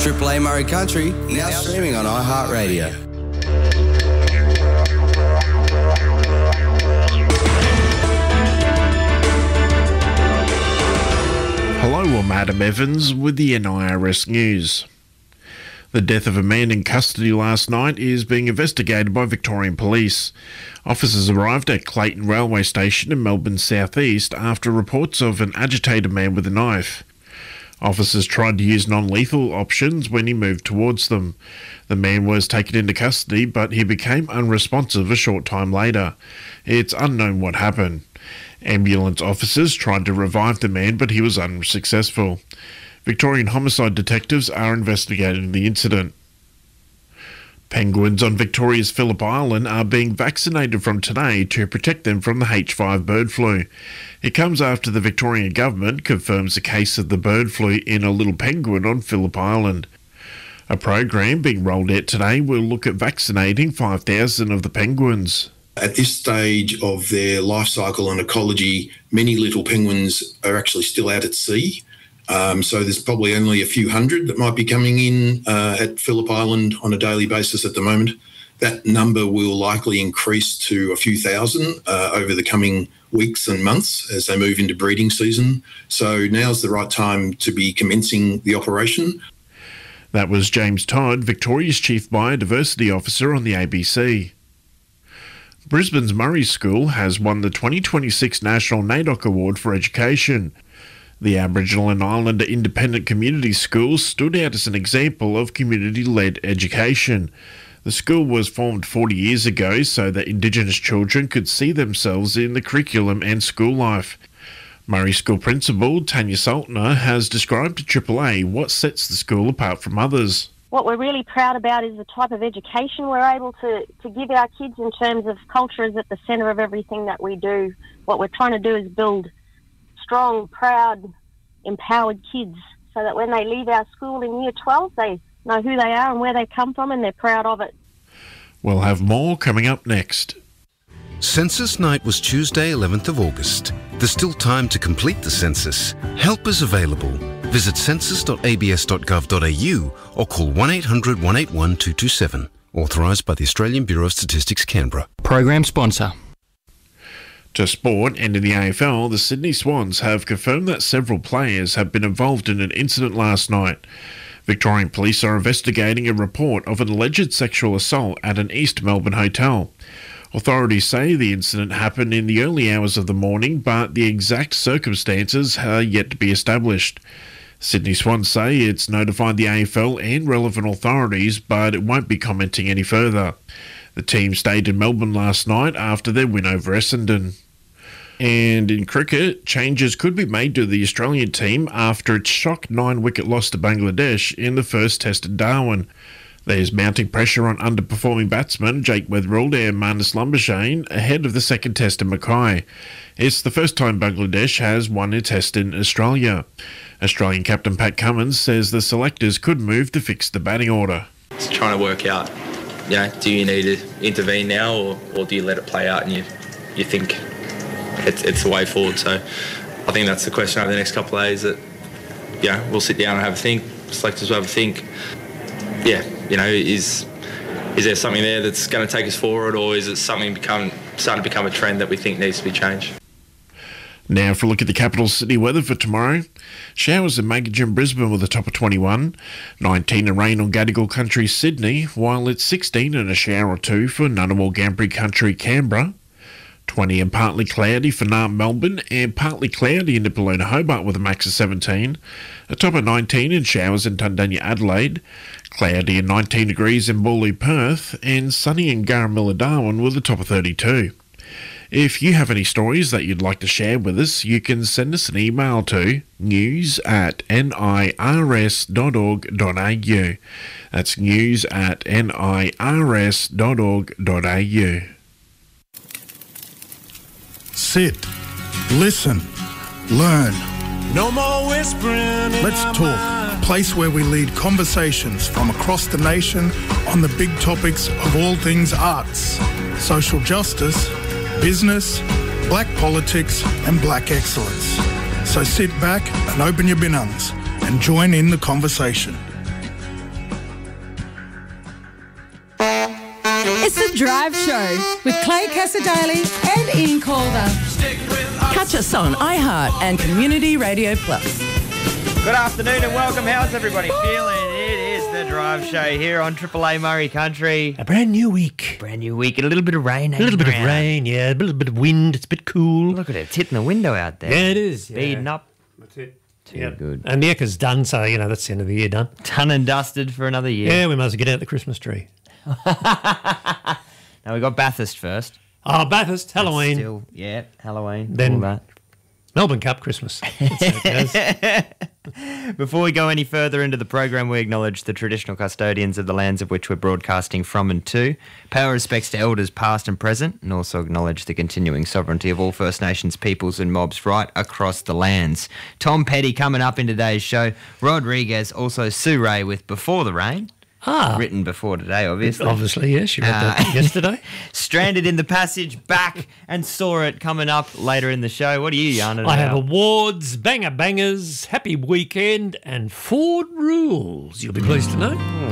Triple A Murray Country, now streaming on iHeartRadio. Hello, I'm Adam Evans with the NIRS News. The death of a man in custody last night is being investigated by Victorian Police. Officers arrived at Clayton Railway Station in Melbourne South East after reports of an agitated man with a knife. Officers tried to use non-lethal options when he moved towards them. The man was taken into custody, but he became unresponsive a short time later. It's unknown what happened. Ambulance officers tried to revive the man, but he was unsuccessful. Victorian homicide detectives are investigating the incident. Penguins on Victoria's Phillip Island are being vaccinated from today to protect them from the H5 bird flu. It comes after the Victorian government confirms a case of the bird flu in a little penguin on Phillip Island. A program being rolled out today will look at vaccinating 5,000 of the penguins. At this stage of their life cycle and ecology, many little penguins are actually still out at sea. So there's probably only a few hundred that might be coming in at Phillip Island on a daily basis at the moment. That number will likely increase to a few thousand over the coming weeks and months as they move into breeding season. So now's the right time to be commencing the operation. That was James Todd, Victoria's Chief Biodiversity Officer on the ABC. Brisbane's Murray School has won the 2026 National NAIDOC Award for Education. The Aboriginal and Islander Independent Community School stood out as an example of community-led education. The school was formed 40 years ago so that Indigenous children could see themselves in the curriculum and school life. Murray School Principal Tanya Saltner has described to Triple A what sets the school apart from others. What we're really proud about is the type of education we're able to give our kids in terms of culture is at the centre of everything that we do. What we're trying to do is build strong, proud, empowered kids so that when they leave our school in Year 12, they know who they are and where they come from and they're proud of it. We'll have more coming up next. Census night was Tuesday, 11th of August. There's still time to complete the census. Help is available. Visit census.abs.gov.au or call 1800 181 227. Authorised by the Australian Bureau of Statistics, Canberra. Program sponsor. To sport and in the AFL, the Sydney Swans have confirmed that several players have been involved in an incident last night. Victorian Police are investigating a report of an alleged sexual assault at an East Melbourne hotel. Authorities say the incident happened in the early hours of the morning, but the exact circumstances are yet to be established. Sydney Swans say it's notified the AFL and relevant authorities, but it won't be commenting any further. The team stayed in Melbourne last night after their win over Essendon. And in cricket, changes could be made to the Australian team after its shock 9-wicket loss to Bangladesh in the first test at Darwin. There's mounting pressure on underperforming batsmen Jake Weatherald and Marnus Lumbershain ahead of the second test in Mackay. It's the first time Bangladesh has won a test in Australia. Australian captain Pat Cummins says the selectors could move to fix the batting order. It's trying to work out, do you need to intervene now or do you let it play out and you think it's the way forward? So I think that's the question over the next couple of days that, we'll sit down and have a think, selectors will have a think. Is there something there that's going to take us forward or is it something starting to become a trend that we think needs to be changed? Now for a look at the capital city weather for tomorrow. Showers in Maggie and Brisbane with a top of 21, 19 and rain on Gadigal Country, Sydney, while it's 16 and a shower or two for Ngunnawal Ngambri Country, Canberra, 20 and partly cloudy for Naarm, Melbourne, and partly cloudy in Nipaluna, Hobart with a max of 17, a top of 19 and showers in Tundanya, Adelaide, cloudy and 19 degrees in Bawley, Perth, and sunny in Garramilla, Darwin with a top of 32. If you have any stories that you'd like to share with us, you can send us an email to news@nirs.org.au. That's news@nirs.org.au. Sit, listen, learn. No more whispering. Let's talk, a place where we lead conversations from across the nation on the big topics of all things arts, social justice, business, black politics and black excellence. So sit back and open your binungs and join in the conversation. The Drive Show with Clay Casadale and Ian Calder. Catch us on iHeart and Community Radio Plus. Good afternoon and welcome. How's everybody feeling? It is The Drive Show here on Triple A Murray Country. A brand new week. Brand new week and a little bit of rain. A little bit of rain, yeah. A little bit of wind. It's a bit cool. Look at it. It's hitting the window out there. Yeah, it is. Speeding up. That's it. Too good. And the Eka's done, so, that's the end of the year done. Done and dusted for another year. Yeah, we might as well get out the Christmas tree. Now, we got Bathurst first. Oh, Bathurst, Halloween. Still, yeah, Halloween. Then all that. Melbourne Cup, Christmas. Before we go any further into the program, we acknowledge the traditional custodians of the lands of which we're broadcasting from and to, pay our respects to elders past and present, and also acknowledge the continuing sovereignty of all First Nations peoples and mobs right across the lands. Tom Petty coming up in today's show. Rodriguez, also Sue Ray with Before the Rain. Written before today, obviously. Obviously, yes. You read that yesterday. Stranded in the Passage, back and saw it coming up later in the show. What are you yarning about? I have awards, banger bangers, happy weekend, and Ford rules. You'll be pleased to know.